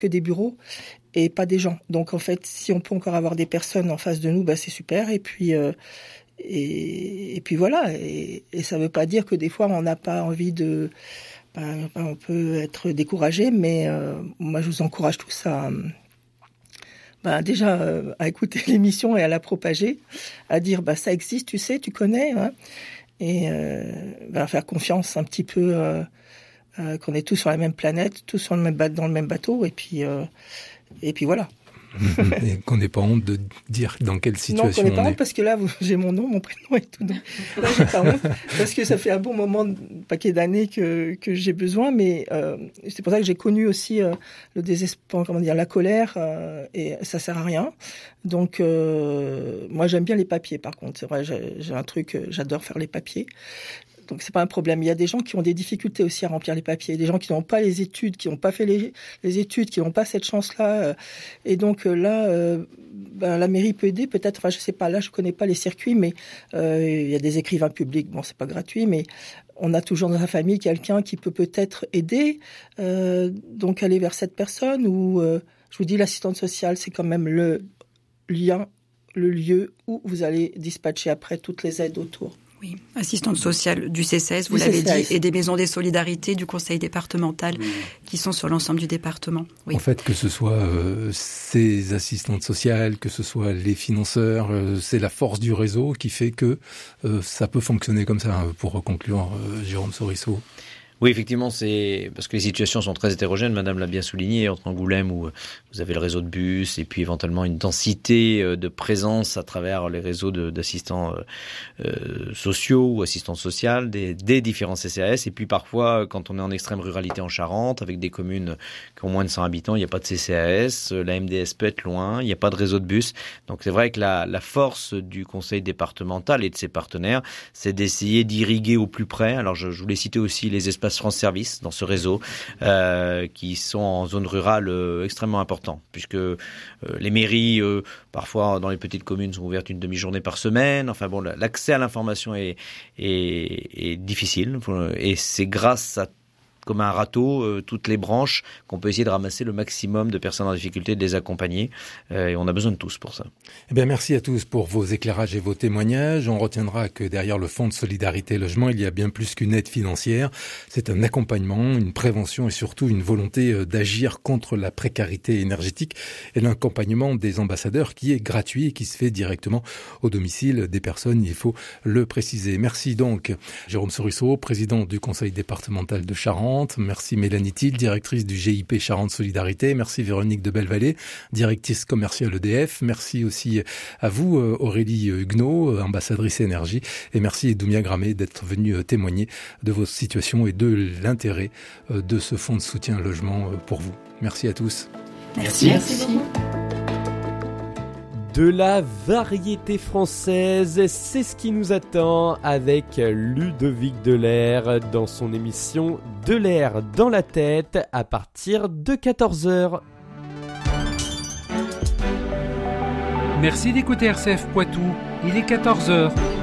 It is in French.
que des bureaux et pas des gens. Donc en fait, si on peut encore avoir des personnes en face de nous, c'est super. Et puis voilà. Et ça veut pas dire que des fois on n'a pas envie de. On peut être découragé, mais moi je vous encourage tous à écouter l'émission et à la propager, à dire ça existe, tu sais, tu connais, hein, et faire confiance un petit peu qu'on est tous sur la même planète, tous dans le même bateau, et puis voilà. Et qu'on n'ait pas honte de dire dans quelle situation on est. Non, qu'on n'ait pas honte, parce que là, j'ai mon nom, mon prénom et tout. Donc, là, j'ai pas honte, parce que ça fait un bon moment, un paquet d'années que j'ai besoin, mais c'est pour ça que j'ai connu aussi le désespoir, la colère, et ça sert à rien. Donc, moi, j'aime bien les papiers, par contre. C'est vrai, j'ai un truc, j'adore faire les papiers. Donc c'est pas un problème. Il y a des gens qui ont des difficultés aussi à remplir les papiers, des gens qui n'ont pas les études, qui n'ont pas fait les études, qui n'ont pas cette chance-là. Et donc là, la mairie peut aider peut-être. Enfin, je sais pas. Là, je connais pas les circuits, mais il y a des écrivains publics. Bon, c'est pas gratuit, mais on a toujours dans sa famille quelqu'un qui peut peut-être aider. Donc aller vers cette personne. Ou je vous dis, l'assistante sociale, c'est quand même le lieu où vous allez dispatcher après toutes les aides autour. Oui, assistante sociale du CCAS, vous l'avez dit, et des maisons des solidarités du conseil départemental qui sont sur l'ensemble du département. Oui. En fait, que ce soit ces assistantes sociales, que ce soit les financeurs, c'est la force du réseau qui fait que ça peut fonctionner comme ça. Pour conclure, Jérôme Sorisseau. Oui, effectivement, c'est parce que les situations sont très hétérogènes. Madame l'a bien souligné, entre Angoulême où vous avez le réseau de bus et puis éventuellement une densité de présence à travers les réseaux d'assistants sociaux ou assistantes sociales des différents CCAS. Et puis parfois, quand on est en extrême ruralité en Charente, avec des communes qui ont moins de 100 habitants, il n'y a pas de CCAS, la MDS peut être loin, il n'y a pas de réseau de bus. Donc c'est vrai que la force du conseil départemental et de ses partenaires, c'est d'essayer d'irriguer au plus près. Alors je voulais citer aussi les espaces France Service dans ce réseau qui sont en zone rurale extrêmement importants puisque les mairies parfois dans les petites communes sont ouvertes une demi-journée par semaine. Enfin bon, l'accès à l'information est difficile et c'est grâce à comme un râteau, toutes les branches, qu'on peut essayer de ramasser le maximum de personnes en difficulté, de les accompagner. Et on a besoin de tous pour ça. Eh bien, merci à tous pour vos éclairages et vos témoignages. On retiendra que derrière le Fonds de solidarité logement, il y a bien plus qu'une aide financière. C'est un accompagnement, une prévention et surtout une volonté d'agir contre la précarité énergétique et l'accompagnement des ambassadeurs qui est gratuit et qui se fait directement au domicile des personnes, il faut le préciser. Merci donc Jérôme Sorisseau, président du conseil départemental de Charente. Merci Mélanie Thiel, directrice du GIP Charente Solidarité. Merci Véronique de Bellevallée, directrice commerciale EDF. Merci aussi à vous Aurélie Huguenot, ambassadrice énergie. Et merci Doumia Gramé d'être venue témoigner de vos situations et de l'intérêt de ce fonds de soutien logement pour vous. Merci à tous. Merci. De la variété française, c'est ce qui nous attend avec Ludovic Delair dans son émission De l'air dans la tête à partir de 14h. Merci d'écouter RCF Poitou, il est 14h.